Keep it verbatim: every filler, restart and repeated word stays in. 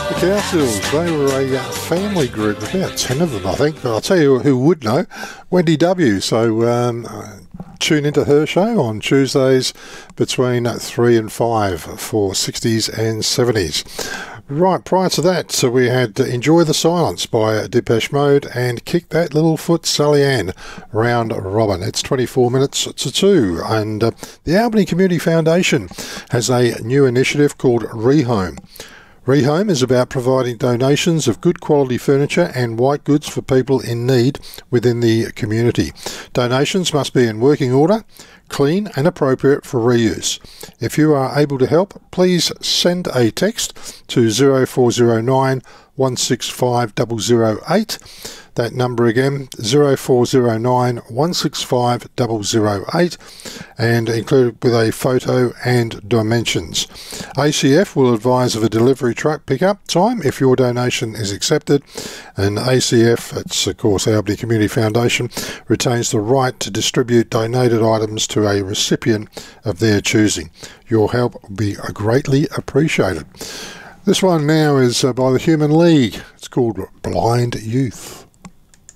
The Cowsills, they were a uh, family group, about ten of them I think, but I'll tell you who would know, Wendy W. So um, tune into her show on Tuesdays between three and five for sixties and seventies. Right, prior to that, so we had Enjoy the Silence by Depeche Mode and Kick That Little Foot, Sally Ann, Round Robin. It's twenty-four minutes to two, and uh, the Albany Community Foundation has a new initiative called Rehome. Rehome is about providing donations of good quality furniture and white goods for people in need within the community. Donations must be in working order, clean and appropriate for reuse. If you are able to help, please send a text to zero four zero nine, one six five zero zero eight. That number again, zero four zero nine, one six five zero zero eight, and included with a photo and dimensions. A C F will advise of a delivery truck pickup time if your donation is accepted, and A C F, it's of course Albany Community Foundation, retains the right to distribute donated items to a recipient of their choosing. Your help will be greatly appreciated. This one now is uh, by the Human League. It's called Blind Youth.